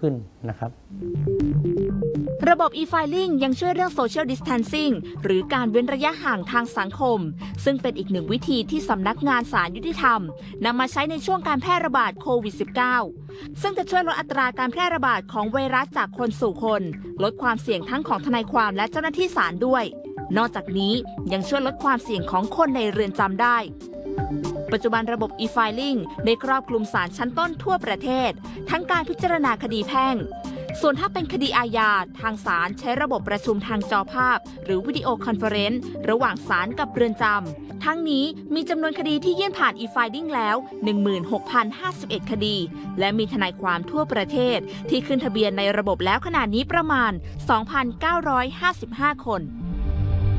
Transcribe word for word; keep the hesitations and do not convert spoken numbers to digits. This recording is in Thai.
ขึ้นนะครับระบบ e-filing ยังช่วยเรื่อง social distancing หรือการเว้นระยะห่างทางสังคมซึ่งเป็นอีกหนึ่งวิธีที่สำนักงานศาลยุติธรรมนำมาใช้ในช่วงการแพร่ระบาดโควิด สิบเก้า ซึ่งจะช่วยลดอัตราการแพร่ระบาดของไวรัสจากคนสู่คนลดความเสี่ยงทั้งของทนายความและเจ้าหน้าที่ศาลด้วยนอกจากนี้ยังช่วยลดความเสี่ยงของคนในเรือนจำได้ปัจจุบันระบบ e-filing ได้ครอบคลุมศาลชั้นต้นทั่วประเทศทั้งการพิจารณาคดีแพ่งส่วนถ้าเป็นคดีอาญาทางศาลใช้ระบบประชุมทางจอภาพหรือวิดีโอคอนเฟอเรนซ์ระหว่างศาลกับเรือนจำทั้งนี้มีจำนวนคดีที่ยื่นผ่าน e-filing แล้ว หนึ่งหมื่นหกพันห้าสิบเอ็ด คดีและมีทนายความทั่วประเทศที่ขึ้นทะเบียนในระบบแล้วขณะนี้ประมาณ สองพันเก้าร้อยห้าสิบห้า คน